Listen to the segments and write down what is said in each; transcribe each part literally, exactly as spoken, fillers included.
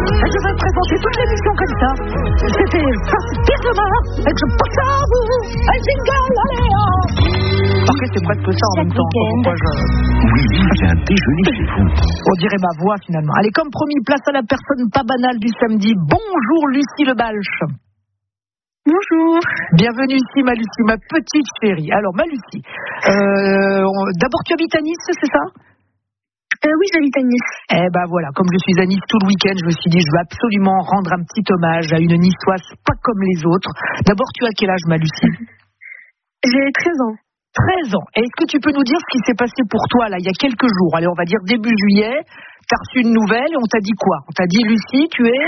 Et je vais présenter toute l'émission comme ça. C'était Pyjama et je passe à vous. Un jingle, allez hop. Ok, c'est presque ça en même temps. Pourquoi je... Oui, oui, j'ai un déjeuner chez vous. On dirait ma voix finalement. Allez, comme promis, place à la personne pas banale du samedi. Bonjour Lucie Le Balch. Bonjour. Bienvenue ici, ma Lucie, ma petite chérie. Alors, ma Lucie, euh, on... d'abord tu habites à Nice, c'est ça ? euh, Oui, j'habite à Nice. Eh ben voilà, comme je suis à Nice tout le week-end, je me suis dit, je veux absolument rendre un petit hommage à une niçoise pas comme les autres. D'abord, tu as quel âge, ma Lucie ? J'ai treize ans. treize ans. Et est-ce que tu peux nous dire ce qui s'est passé pour toi, là, il y a quelques jours ? Allez, on va dire début juillet, tu as reçu une nouvelle et on t'a dit quoi ? On t'a dit, Lucie, tu es...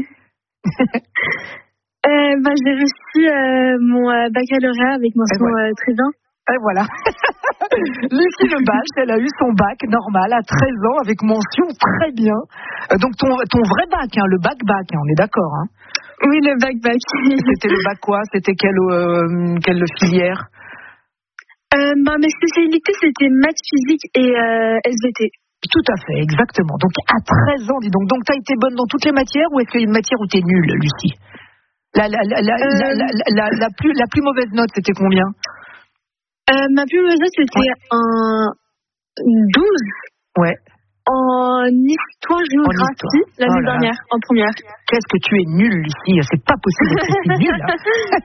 Euh, bah, j'ai reçu euh, mon euh, baccalauréat avec mention voilà. euh, très bien. Et voilà. Lucie Le Balch, elle a eu son bac normal à treize ans avec mention très bien. Euh, donc ton, ton vrai bac, hein, le bac-bac, hein, on est d'accord. Hein. Oui, le bac-bac. C'était le bac quoi ? C'était quelle, euh, quelle filière ? euh, bah, Mes spécialités, c'était maths, physique et euh, S V T. Tout à fait, exactement. Donc à treize ans, dis donc. Donc tu as été bonne dans toutes les matières ou est-ce qu'il y a une matière où tu es nulle, Lucie ? La, la, la, la, euh... la, la, la, la, plus, la plus mauvaise note, c'était combien ? euh, Ma plus mauvaise note, c'était ouais. un douze. Ouais. En histoire-géographie, l'année oh dernière, en première. Qu'est-ce que tu es nulle, Lucie ? C'est pas possible d'être si nulle. Hein.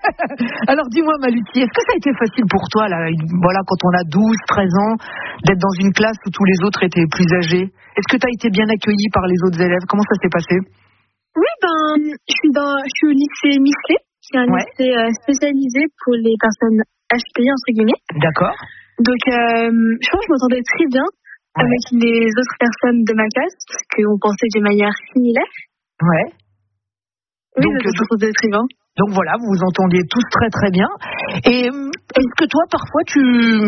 Alors dis-moi, ma Lucie, est-ce que ça a été facile pour toi, là, voilà, quand on a douze, treize ans, d'être dans une classe où tous les autres étaient plus âgés ? Est-ce que tu as été bien accueillie par les autres élèves ? Comment ça s'est passé ? Oui, ben, je suis, dans, je suis au lycée Michelet, qui est un ouais. lycée euh, spécialisé pour les personnes H P I, entre guillemets. D'accord. Donc, euh, je pense que je m'entendais très bien ouais. avec les autres personnes de ma classe, qu'on pensait de manière similaire. Ouais. Oui, donc, je m'entendais très bien. Donc voilà, vous vous entendiez tous très très bien. Et est-ce que toi, parfois, tu,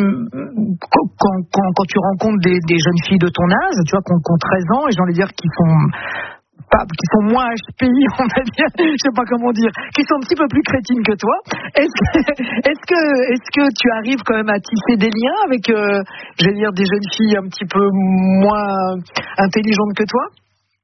quand, quand, quand tu rencontres des, des jeunes filles de ton âge, tu vois, qui ont, qui ont treize ans, et j'ai envie de dire qui sont... Pas, qui sont moins H P I, on va dire, je sais pas comment dire, qui sont un petit peu plus crétines que toi. Est-ce que, est-ce que, est-ce que tu arrives quand même à tisser des liens avec, euh, je vais dire, des jeunes filles un petit peu moins intelligentes que toi ?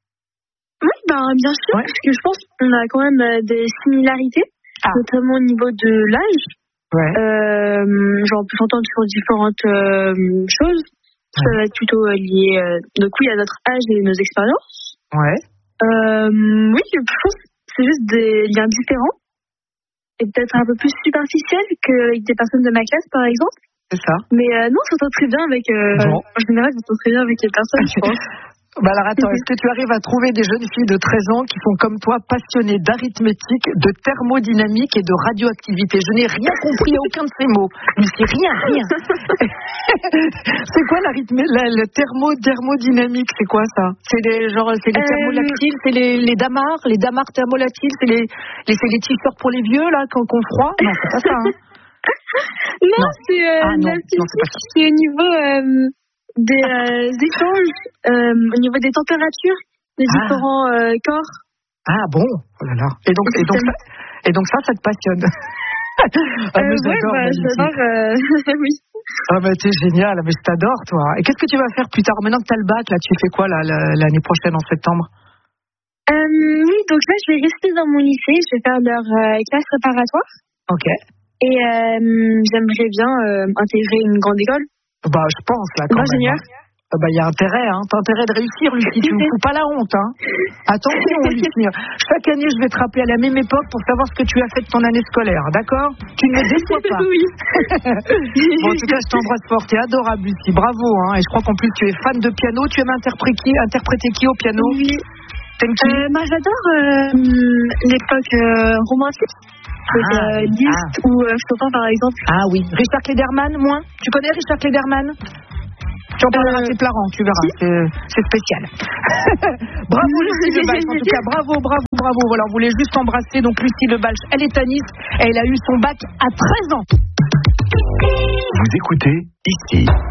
Oui, ben bien sûr, ouais. parce que je pense qu'on a quand même des similarités, ah. notamment au niveau de l'âge. Ouais. Euh, genre, on peut s'entendre sur différentes euh, choses. Ça ouais. va être plutôt lié, euh, donc oui, à notre âge et nos expériences. Ouais. Euh, oui, je pense que c'est juste des liens différents et peut-être un peu plus superficiels qu'avec des personnes de ma classe, par exemple. C'est ça. Mais euh, non, on s'entend très bien avec. Euh, bon. En général, on s'entend très bien avec les personnes, je pense. Bah alors attends, est-ce que tu arrives à trouver des jeunes filles de treize ans qui sont comme toi passionnées d'arithmétique, de thermodynamique et de radioactivité ? Je n'ai rien compris à aucun de ces mots. Mais c'est rien, rien. C'est quoi l'arithmétique, la, le thermo, thermodynamique, c'est quoi ça ? C'est des genre, c'est les euh... thermolactiles, c'est les, les damars, les damars thermolactiles, c'est les, les, c'est les t-shirts pour les vieux là, qu'on, qu'on froid ? Non, c'est pas ça. Hein. non, non, c'est euh, ah, non, non, c'est pas ça. C'est au niveau. Euh... des euh, échanges euh, au niveau des températures des ah. différents euh, corps. Ah bon, oh là là. Et donc, et donc, ça, et donc ça, ça te passionne. ah, mais euh, j'adore. Ouais, bah, j'adore. Euh... oui. Ah mais t'es génial, mais je t'adore toi. Et qu'est-ce que tu vas faire plus tard ? Maintenant que t'as le bac, là, tu fais quoi là, l'année prochaine en septembre ? euh, Oui, donc là, je vais rester dans mon lycée. Je vais faire leur euh, classe préparatoire. Ok. Et euh, j'aimerais bien euh, intégrer une grande école. Bah, je pense, là, quand Ingénieur. même. Hein. Bah, il y a intérêt, hein. T'as intérêt de réussir, Lucie. Tu me fous pas la honte, hein. Attention, Lucie. Chaque année, je vais te rappeler à la même époque pour savoir ce que tu as fait de ton année scolaire, d'accord ? Tu ne me déçois pas. Oui. Bon, en tout cas, je t'embrasse fort. T'es adorable, Lucie. Bravo, hein. Et je crois qu'en plus, tu es fan de piano. Tu aimes interpréter qui, interpréter qui au piano ? Oui. T'aimes qui ? euh, Moi, j'adore euh, l'époque euh, romantique. Ah, euh, Liszt ah. ou euh, Chopin par exemple. Ah oui. Richard Klederman, moins. Tu connais Richard Klederman ? Tu en parleras euh, à tes parents, tu verras. Si. C'est, c'est spécial. Bravo Lucie Le Balch. En tout cas, bravo, bravo, bravo. Voilà, on voulait juste embrasser. Donc Lucie Le Balch, elle est à Nice. Elle a eu son bac à treize ans. Vous écoutez ici.